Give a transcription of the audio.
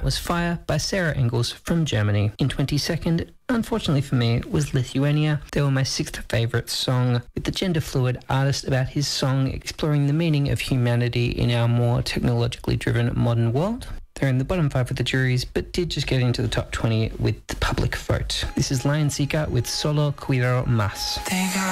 that was Fire by Sarah Engels from Germany. In 22nd, unfortunately for me, was Lithuania. They were my 6th favourite song, with the gender-fluid artist about his song exploring the meaning of humanity in our more technologically driven modern world. They're in the bottom 5 with the juries, but did just get into the top 20 with the public vote. This is Lion Seeker with Solo Quiero Más.